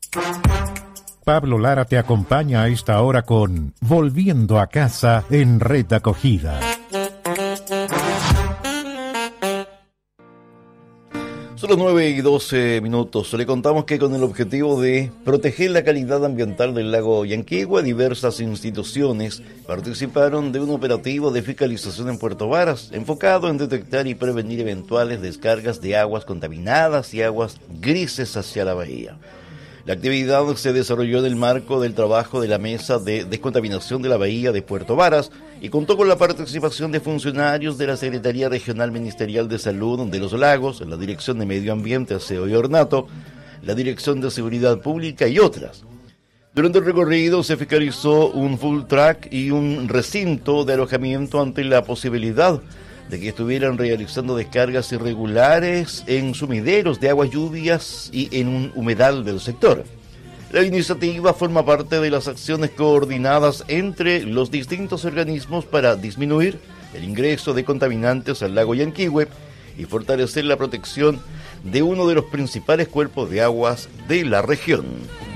Pablo Lara te acompaña a esta hora con Volviendo a Casa en Red Acogida. Son las 9:12. Le contamos que con el objetivo de proteger la calidad ambiental del lago Yanquihue, diversas instituciones participaron de un operativo de fiscalización en Puerto Varas, enfocado en detectar y prevenir eventuales descargas de aguas contaminadas y aguas grises hacia la bahía. La actividad se desarrolló en el marco del trabajo de la Mesa de Descontaminación de la Bahía de Puerto Varas y contó con la participación de funcionarios de la Secretaría Regional Ministerial de Salud de los Lagos, la Dirección de Medio Ambiente, Aseo y Ornato, la Dirección de Seguridad Pública y otras. Durante el recorrido se fiscalizó un full track y un recinto de alojamiento ante la posibilidad de que estuvieran realizando descargas irregulares en sumideros de aguas lluvias y en un humedal del sector. La iniciativa forma parte de las acciones coordinadas entre los distintos organismos para disminuir el ingreso de contaminantes al lago Yanquihue y fortalecer la protección de uno de los principales cuerpos de aguas de la región.